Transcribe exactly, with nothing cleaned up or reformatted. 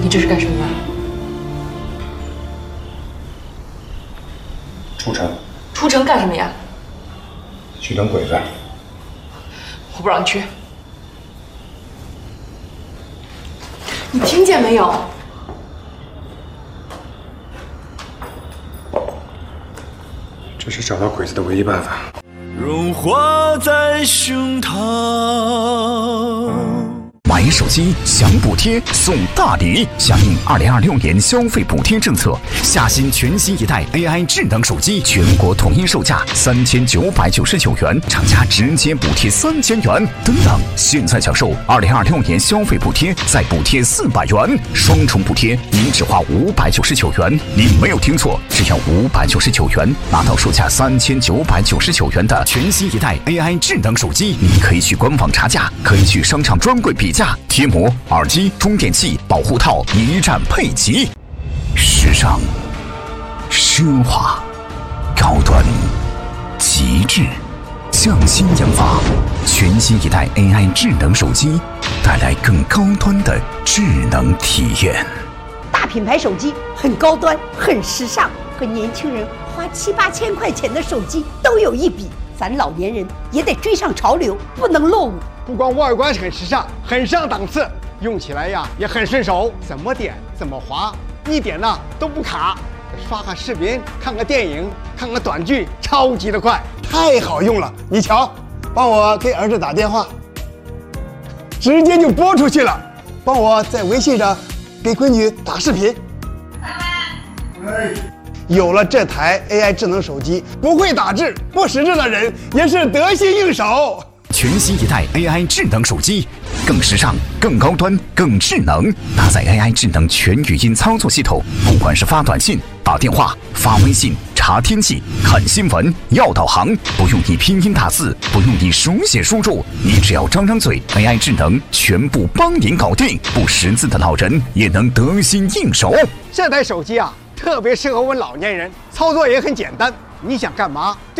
你这是干什么？ 出城。 出城干什么呀？ 去等鬼子。 我不让你去。你听见没有？ 这是找到鬼子的唯一办法。 融化在胸膛。 买手机享补贴送大礼，响应二零二六年消费补贴政策，夏新全新一代 A I 智能手机全国统一售价三千九百九十九元，厂家直接补贴三千元。等等，现在享受二零二六年消费补贴，再补贴四百元，双重补贴，您只花五百九十九元。您没有听错，只要五百九十九元，拿到售价三千九百九十九元的全新一代 A I 智能手机。您可以去官网查价，可以去商场专柜比价。贴膜、耳机、充电器、保护套一站配齐，时尚、奢华、高端、极致，匠心研发，全新一代 A I 智能手机，带来更高端的智能体验。 大品牌手机很高端，很时尚，和年轻人花七八千块钱的手机都有一比。咱老年人也得追上潮流，不能落伍。 不光外观很时尚，很上档次，用起来呀也很顺手，怎么点怎么滑，一点呢都不卡。刷个视频，看个电影，看个短剧，超级的快，太好用了。你瞧，帮我给儿子打电话，直接就拨出去了。帮我在微信上给闺女打视频。哎。有了这台 A I 智能手机，不会打字、不识字的人也是得心应手。 全新一代 A I 智能手机，更时尚、更高端、更智能，搭载 A I 智能全语音操作系统，不管是发短信、打电话、发微信、查天气、看新闻、要导航，不用你拼音打字，不用你手写输入，你只要张张嘴 ，A I 智能全部帮您搞定，不识字的老人也能得心应手。 这台手机啊，特别适合我们老年人，操作也很简单。你想干嘛？